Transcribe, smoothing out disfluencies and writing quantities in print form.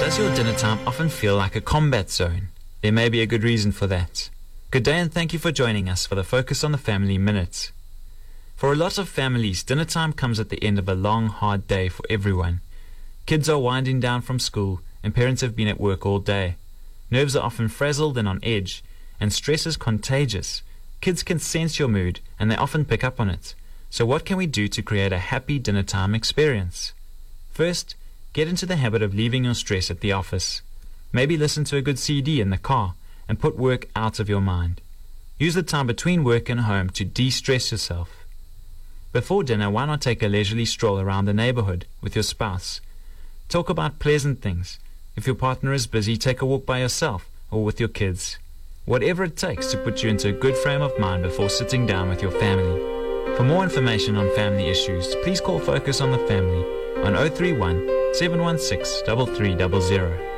Does your dinner time often feel like a combat zone? There may be a good reason for that. Good day and thank you for joining us for the Focus on the Family Minute. For a lot of families, dinner time comes at the end of a long, hard day for everyone. Kids are winding down from school and parents have been at work all day. Nerves are often frazzled and on edge, and stress is contagious. Kids can sense your mood and they often pick up on it. So what can we do to create a happy dinner time experience? First, get into the habit of leaving your stress at the office. Maybe listen to a good CD in the car and put work out of your mind. Use the time between work and home to de-stress yourself. Before dinner, why not take a leisurely stroll around the neighborhood with your spouse? Talk about pleasant things. If your partner is busy, take a walk by yourself or with your kids. Whatever it takes to put you into a good frame of mind before sitting down with your family. For more information on family issues, please call Focus on the Family on 031 716 3300.